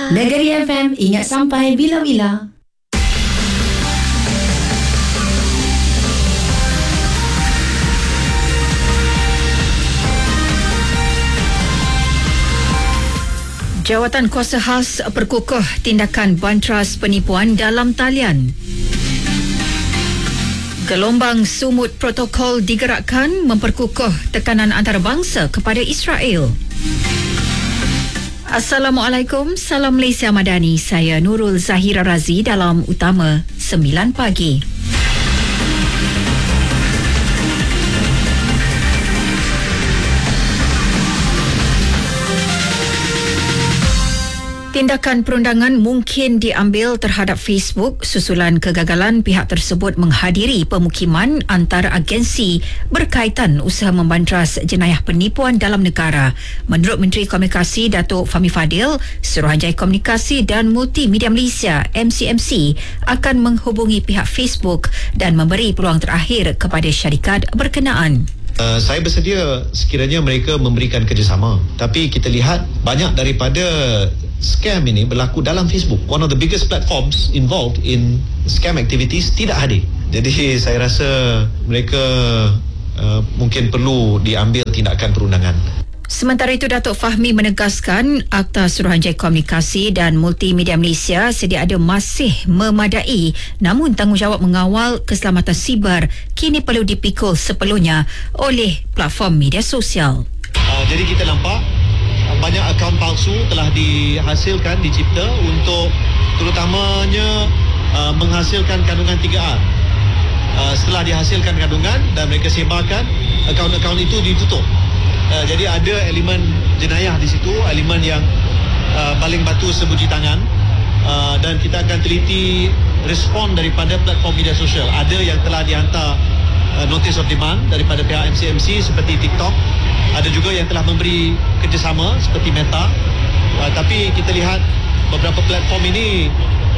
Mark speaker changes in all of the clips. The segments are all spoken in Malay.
Speaker 1: Negeri FM, ingat sampai bila-bila. Jawatan Kuasa Khas perkukuh tindakan bantras penipuan dalam talian. Gelombang sumut protokol digerakkan memperkukuh tekanan antarabangsa kepada Israel. Assalamualaikum, salam Malaysia Madani. Saya Nurul Zahira Razi dalam Utama 9 pagi. Tindakan perundangan mungkin diambil terhadap Facebook susulan kegagalan pihak tersebut menghadiri pemukiman antara agensi berkaitan usaha membantras jenayah penipuan dalam negara. Menurut Menteri Komunikasi Datuk Fahmi Fadil, Suruhanjaya Komunikasi dan Multimedia Malaysia MCMC akan menghubungi pihak Facebook dan memberi peluang terakhir kepada syarikat berkenaan.
Speaker 2: Saya bersedia sekiranya mereka memberikan kerjasama. Tapi kita lihat banyak daripada scam ini berlaku dalam Facebook. One of the biggest platforms involved in scam activities tidak hadir. Jadi saya rasa mereka mungkin perlu diambil tindakan perundangan.
Speaker 1: Sementara itu, Datuk Fahmi menegaskan Akta Suruhanjaya Komunikasi dan Multimedia Malaysia sedia ada masih memadai, namun tanggungjawab mengawal keselamatan siber kini perlu dipikul sepenuhnya oleh platform media sosial.
Speaker 2: Jadi kita nampak banyak akaun palsu telah dihasilkan, dicipta untuk terutamanya menghasilkan kandungan 3R. Setelah dihasilkan kandungan dan mereka sebarkan, akaun-akaun itu ditutup. Jadi ada elemen jenayah di situ, elemen yang baling batu sembunyi tangan, dan kita akan teliti respon daripada platform media sosial. Ada yang telah dihantar notice of demand daripada pihak MCMC seperti TikTok, ada juga yang telah memberi kerjasama seperti Meta, tapi kita lihat beberapa platform ini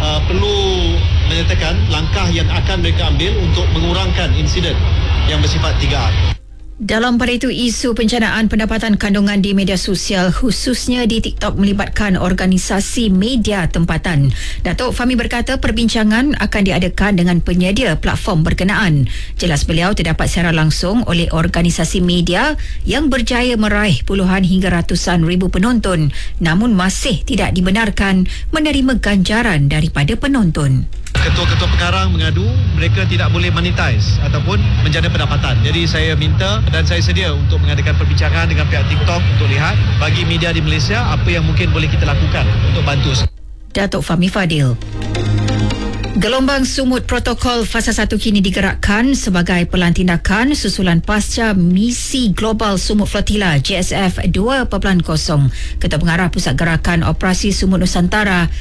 Speaker 2: perlu menyatakan langkah yang akan mereka ambil untuk mengurangkan insiden yang bersifat 3R.
Speaker 1: Dalam pada itu, isu pencanaan pendapatan kandungan di media sosial khususnya di TikTok melibatkan organisasi media tempatan. Datuk Fahmi berkata perbincangan akan diadakan dengan penyedia platform berkenaan. Jelas beliau terdapat siaran langsung oleh organisasi media yang berjaya meraih puluhan hingga ratusan ribu penonton, namun masih tidak dibenarkan menerima ganjaran daripada penonton.
Speaker 2: Ketua-ketua pengarang mengadu mereka tidak boleh monetize ataupun menjana pendapatan. Jadi saya minta dan saya sedia untuk mengadakan perbincangan dengan pihak TikTok untuk lihat bagi media di Malaysia apa yang mungkin boleh kita lakukan untuk bantu.
Speaker 1: Datuk Fahmi Fadil. Gelombang sumut protokol fasa 1 kini digerakkan sebagai pelan tindakan susulan pasca misi global sumut flotila JSF 2.0. Ketua Pengarah Pusat Gerakan Operasi Sumut Nusantara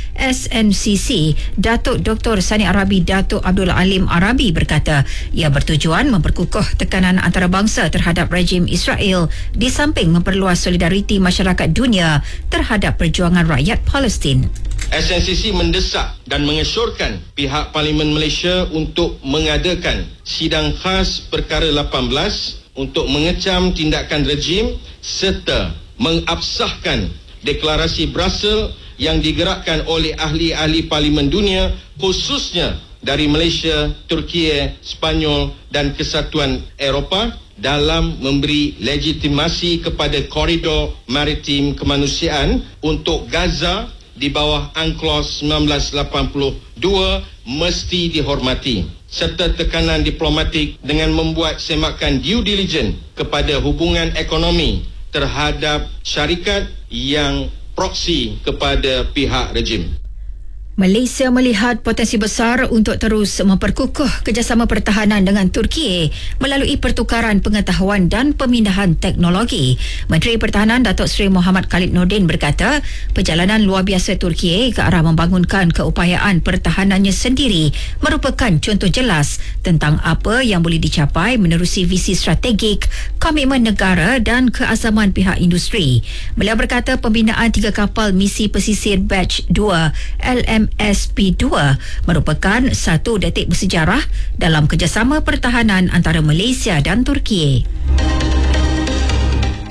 Speaker 1: SNCC, Datuk Dr. Sani Arabi Datuk Abdul Alim Arabi berkata ia bertujuan memperkukuh tekanan antarabangsa terhadap rejim Israel di samping memperluas solidariti masyarakat dunia terhadap perjuangan rakyat Palestin.
Speaker 3: SNCC mendesak dan mengesyorkan pihak Parlimen Malaysia untuk mengadakan sidang khas perkara 18 untuk mengecam tindakan rejim serta mengabsahkan deklarasi Brussels yang digerakkan oleh ahli-ahli Parlimen dunia khususnya dari Malaysia, Turki, Sepanyol dan Kesatuan Eropah dalam memberi legitimasi kepada koridor maritim kemanusiaan untuk Gaza di bawah UNCLOS 1982 mesti dihormati, serta tekanan diplomatik dengan membuat semakan due diligence kepada hubungan ekonomi terhadap syarikat yang proksi kepada pihak rejim.
Speaker 1: Malaysia melihat potensi besar untuk terus memperkukuh kerjasama pertahanan dengan Turki melalui pertukaran pengetahuan dan pemindahan teknologi. Menteri Pertahanan Datuk Seri Muhammad Khalid Nordin berkata, perjalanan luar biasa Turki ke arah membangunkan keupayaan pertahanannya sendiri merupakan contoh jelas tentang apa yang boleh dicapai menerusi visi strategik, komitmen negara dan keazaman pihak industri. Beliau berkata pembinaan 3 kapal misi pesisir batch 2 LMSP2 merupakan satu detik bersejarah dalam kerjasama pertahanan antara Malaysia dan Turki.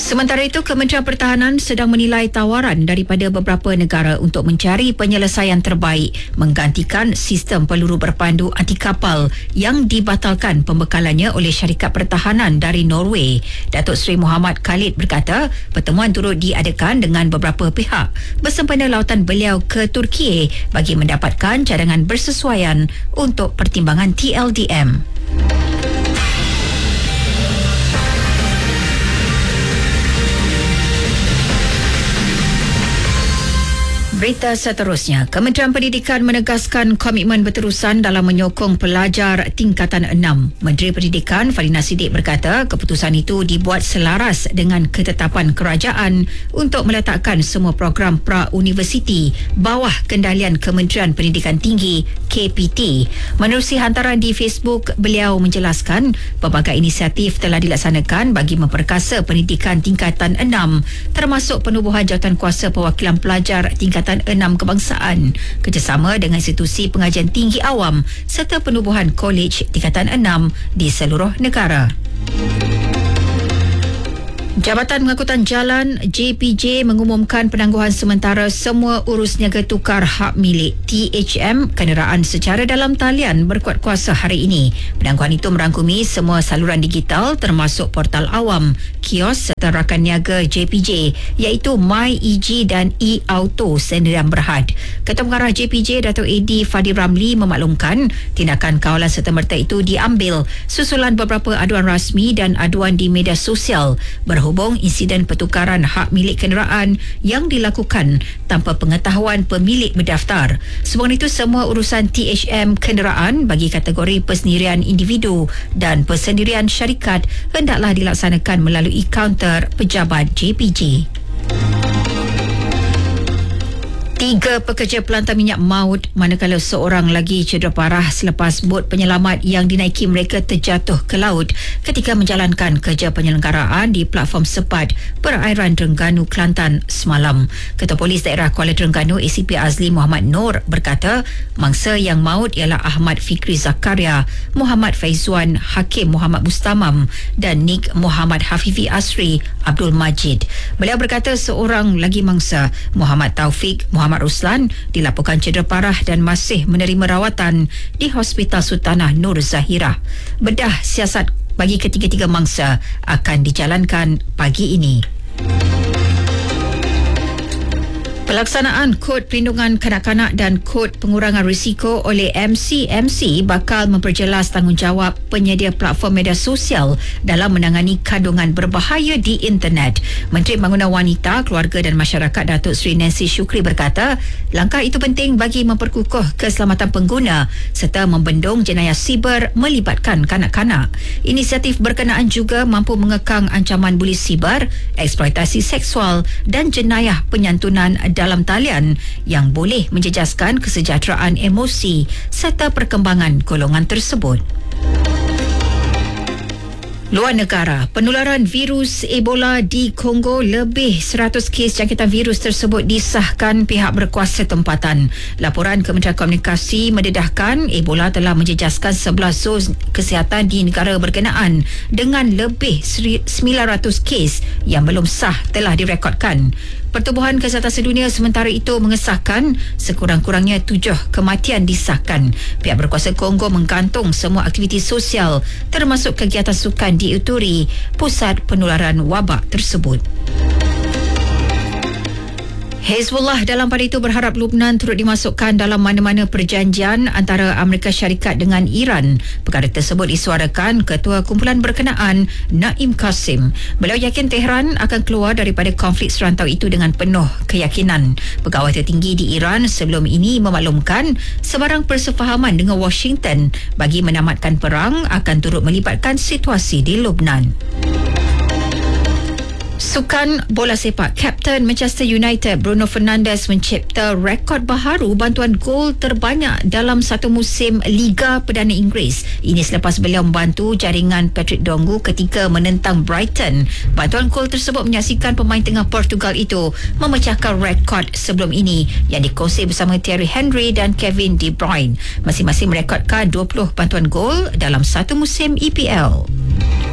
Speaker 1: Sementara itu, Kementerian Pertahanan sedang menilai tawaran daripada beberapa negara untuk mencari penyelesaian terbaik menggantikan sistem peluru berpandu anti kapal yang dibatalkan pembekalannya oleh syarikat pertahanan dari Norway. Datuk Seri Muhammad Khalid berkata, pertemuan turut diadakan dengan beberapa pihak bersempena lautan beliau ke Turki bagi mendapatkan cadangan bersesuaian untuk pertimbangan TLDM. Berita seterusnya, Kementerian Pendidikan menegaskan komitmen berterusan dalam menyokong pelajar tingkatan 6. Menteri Pendidikan Fadina Siddiq berkata keputusan itu dibuat selaras dengan ketetapan kerajaan untuk meletakkan semua program pra-universiti bawah kendalian Kementerian Pendidikan Tinggi KPT. Menerusi hantaran di Facebook, beliau menjelaskan pelbagai inisiatif telah dilaksanakan bagi memperkasa pendidikan tingkatan 6 termasuk penubuhan jawatankuasa perwakilan pelajar tingkatan 6 kebangsaan, kerjasama dengan institusi pengajian tinggi awam serta penubuhan kolej tingkatan 6 di seluruh negara. Jabatan Pengangkutan Jalan JPJ mengumumkan penangguhan sementara semua urus niaga tukar hak milik THM kenderaan secara dalam talian berkuat kuasa hari ini. Penangguhan itu merangkumi semua saluran digital termasuk portal awam, kios serta rakan niaga JPJ iaitu MyEG dan eAuto Sdn Berhad. Ketua Pengarah JPJ Datuk AD Fadi Ramli memaklumkan tindakan kawalan serta-merta itu diambil susulan beberapa aduan rasmi dan aduan di media sosial berhubung insiden pertukaran hak milik kenderaan yang dilakukan tanpa pengetahuan pemilik berdaftar. Sebelum itu, semua urusan THM kenderaan bagi kategori persendirian individu dan persendirian syarikat hendaklah dilaksanakan melalui kaunter pejabat JPJ. 3 pekerja pelantar minyak maut manakala seorang lagi cedera parah selepas bot penyelamat yang dinaiki mereka terjatuh ke laut ketika menjalankan kerja penyelenggaraan di platform sepat perairan Terengganu, Kelantan semalam. Ketua Polis Daerah Kuala Terengganu ACP Azli Muhammad Nur berkata mangsa yang maut ialah Ahmad Fikri Zakaria, Muhammad Faizuan Hakim Muhammad Bustamam dan Nik Muhammad Hafifi Asri Abdul Majid. Beliau berkata seorang lagi mangsa, Muhammad Taufik Muhammad Ruslan, dilaporkan cedera parah dan masih menerima rawatan di Hospital Sultanah Nur Zahirah. Bedah siasat bagi ketiga-tiga mangsa akan dijalankan pagi ini. Pelaksanaan Kod Perlindungan Kanak-kanak dan Kod Pengurangan Risiko oleh MCMC bakal memperjelas tanggungjawab penyedia platform media sosial dalam menangani kandungan berbahaya di internet. Menteri Pembangunan Wanita, Keluarga dan Masyarakat Datuk Seri Nancy Shukri berkata, langkah itu penting bagi memperkukuh keselamatan pengguna serta membendung jenayah siber melibatkan kanak-kanak. Inisiatif berkenaan juga mampu mengekang ancaman buli siber, eksploitasi seksual dan jenayah penyantunan dalam talian yang boleh menjejaskan kesejahteraan emosi serta perkembangan golongan tersebut. Luar negara, penularan virus Ebola di Kongo, lebih 100 kes jangkitan virus tersebut disahkan pihak berkuasa tempatan. Laporan Kementerian Komunikasi mendedahkan Ebola telah menjejaskan 11 zon kesihatan di negara berkenaan dengan lebih 900 kes yang belum sah telah direkodkan. Pertubuhan Kesihatan Sedunia sementara itu mengesahkan sekurang-kurangnya 7 kematian disahkan. Pihak berkuasa Kongo menggantung semua aktiviti sosial termasuk kegiatan sukan di Ituri, pusat penularan wabak tersebut. Hezbollah dalam pada itu berharap Lubnan turut dimasukkan dalam mana-mana perjanjian antara Amerika Syarikat dengan Iran. Perkara tersebut disuarakan Ketua Kumpulan Berkenaan Naim Qasim. Beliau yakin Tehran akan keluar daripada konflik serantau itu dengan penuh keyakinan. Pegawai tertinggi di Iran sebelum ini memaklumkan sebarang persefahaman dengan Washington bagi menamatkan perang akan turut melibatkan situasi di Lubnan. Sukan bola sepak, Kapten Manchester United Bruno Fernandes mencipta rekod baharu bantuan gol terbanyak dalam satu musim Liga Perdana Inggeris. Ini selepas beliau membantu jaringan Patrick Dongu ketika menentang Brighton. Bantuan gol tersebut menyaksikan pemain tengah Portugal itu memecahkan rekod sebelum ini yang dikongsi bersama Thierry Henry dan Kevin De Bruyne. Masing-masing merekodkan 20 bantuan gol dalam satu musim EPL.